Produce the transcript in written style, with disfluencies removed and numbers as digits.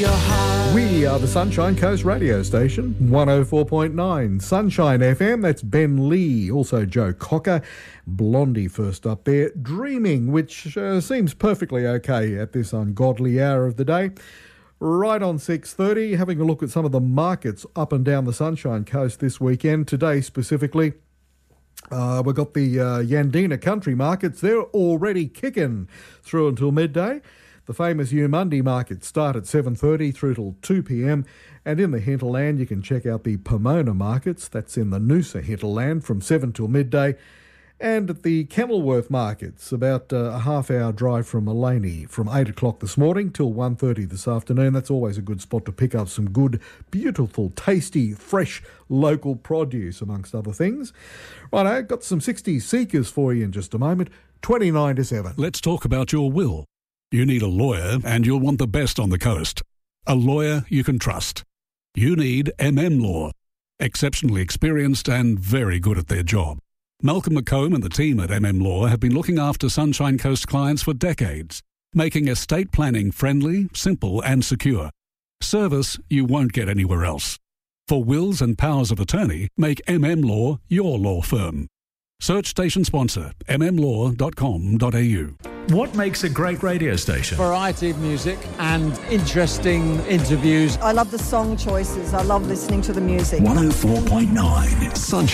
your heart. We are the Sunshine Coast radio station, 104.9 Sunshine FM. That's Ben Lee, also Joe Cocker. Blondie first up there. Dreaming, which seems perfectly okay at this ungodly hour of the day. Right on 6:30, having a look at some of the markets up and down the Sunshine Coast this weekend. Today specifically, we've got the Yandina country markets. They're already kicking through until midday. The famous Umundi markets start at 7:30 through till 2 p.m. And in the hinterland, you can check out the Pomona markets. That's in the Noosa hinterland from 7 till midday. And at the Kenilworth markets, about a half-hour drive from Maleny, from 8 o'clock this morning till 1:30 this afternoon. That's always a good spot to pick up some good, beautiful, tasty, fresh, local produce, amongst other things. Righto, got some 60s Seekers for you in just a moment, 29 to 7. Let's talk about your will. You need a lawyer, and you'll want the best on the coast. A lawyer you can trust. You need Law. Exceptionally experienced and very good at their job. Malcolm McComb and the team at Law have been looking after Sunshine Coast clients for decades, making estate planning friendly, simple and secure. Service you won't get anywhere else. For wills and powers of attorney, make Law your law firm. Search station sponsor mmlaw.com.au. What makes a great radio station? Variety of music and interesting interviews. I love the song choices. I love listening to the music. 104.9 Sunshine.